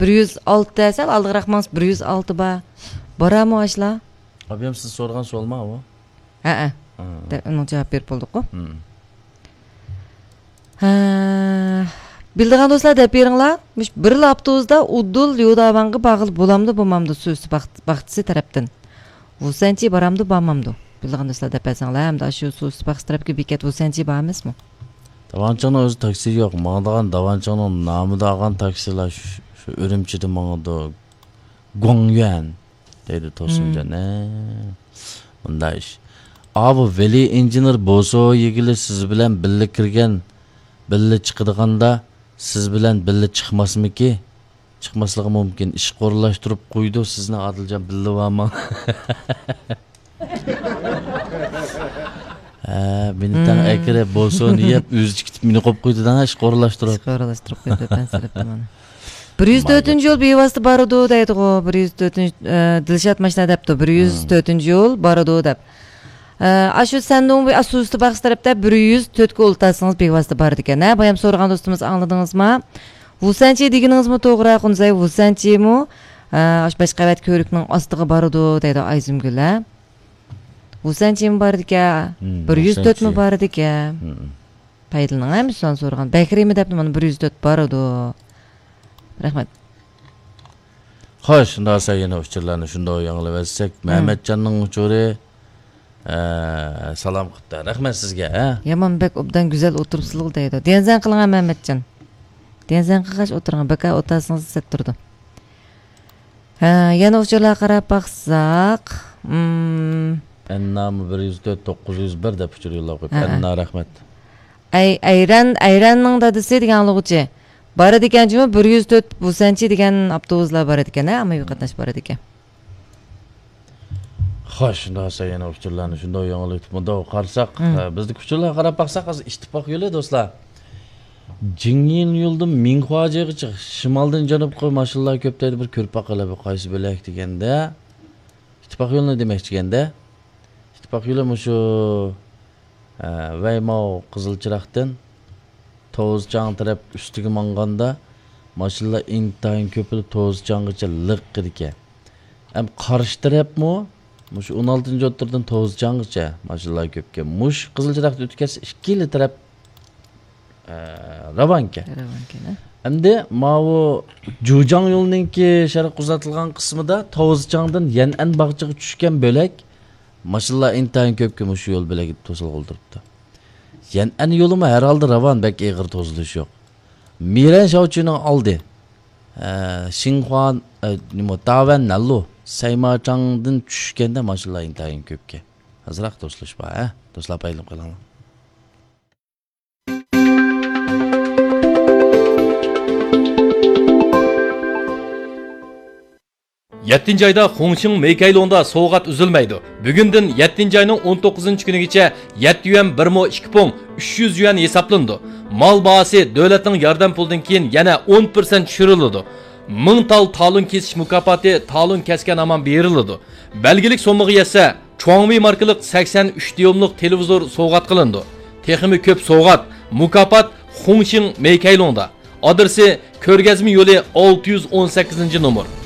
106 desel aldıqraq mаңыз 106 ba. Bara mı aşla? Abim siz sorgan so'lma o. Ha. Onun cevap berip bolduq ko. Bildiğin dostlar dep beringlar. Bir laptozda uddul yodavanğı bağıl bolamdı bomamdı söz baxtısı tarapdan. Vusanchi baramdı bamamdı. Bildiğin dostlar dep esanglar hem de şu söz baxtı tarapki beket vusanchi bamız mı? Davanchangning o'zi taksi yo'q. Mağdagan Davanchangning namida olgan taksilar shu Urumchida mangdi. Gongyuan deydi To'sinjon. Bunday ish. Abi veli injener bo'lsa yigili siz bilan birga kirgan, birga chiqadiganda siz bilan birga chiqmasmiki? Chiqmasligi mumkin. Ish qo'rlashtirib qo'ydi, sizni Adiljon bildivaman. Beni tan ekre bolson yep üzü kitip mini qo'yib qo'ydidan ish qo'rlashtirib. Qo'rlashtirib qo'ydi ben sarapman mana. 104-yo'l bevosita boradi deydi go. 104 Dilshat debdi. 104-yo'l boradi deb. Aşu sendon ve asusti baxs tarafda 104 ga o'ltasınız bevosita bor ekan. Bayam so'ragan do'stimiz angladingizmi? Vusanchi deganingizmi to'g'ri? Xunzay Vusanchi mu? Aş Bashqavat ko'rikning ostiga boradi deydi Ayzimgul. Vusanchi mi bor ekan? 104 mi bor ekan? Paydalning ham son so'ragan. Bakri mi debdi mana 104 boradi. Rahmat. Xo'sh, shunda yana uchurlarni shunda yanglab etsak, Mehmetjonning uchuri salom qildi. Rahmat sizga, Yamanbek obdan güzel o'tiribsizlar deydi. Denzan qilgan Mehmetjon. Denzan qilgach o'tirgan, baka o'tasingiz set turdi. Yana uchurlar qarab baqsaq, Annam 104 901 deb uchur yo'llab qo'yib. Anna rahmat. Ayranning dadisi deganlig'ichi. Bor ekanmi 104 Vusanchi degan avtobuslar bor ekan, ammo yo'qotnash bor ekan. Xo'sh, shunda yana uchurlarni shunda yangilik bunda qarsak, bizni uchurlarga qarab baqsaq, hozir ittifoq yo'li do'stlar. Jingin yo'ldan Minxuajigacha shimoldan janubga mashinlar ko'p deydi bir ko'rpak qilib qaysi bo'lak deganda ittifoq yo'lini demoqchi ekanda. Ittifoq yo'li shu Vaymo Qizilchiroqdan To'zchang taraf ustiga manganda mashinlar intayin ko'pilib To'zchanggacha liq ekan. Ham qarshi tarafmi? Mush 16-o'ttirdan To'zchanggacha mashinlar ko'pkan. Mush Qizilchiroqda o'tkazsa 2 taraf Ravanka. Hamda mavu Jujang yo'lininki sharq uzatilgan qismida To'zchangdan Yan'an bag'chiga tushgan bo'lak mashinlar intayin ko'pkan shu yo'l bilagi to'silib o'ldiribdi. Yan'an yo'limi herhalde ravan bek eg'ir to'zilish yo'q. Miran Shavchining oldi. Xinhuan nima Tavan Nallo Saymachangdan tushganda mashinlar intayin ko'pga. Azroq to'silish bor, do'stlar paylim qilinglar. 7 ayda Hongqing Meykaylonda soğuğat üzülmeydi. Bugünden 7 ayının 19. günügece 7 yuan 1,2 pon 300 yuan hesaplandı. Mal bahası devletin yardım puldan keyin yana 10% düşürüldü. 1000 tal talun kesiş mükafati talun kesken aman berildi. Belgilik somuğu yese Chuangmi markalık 83 diyomluk televizor soğuğat kılındı. Teximi köp soğuğat mükafat Hongqing Meykaylonda. Adresi Körgezmi yolu 618. numar.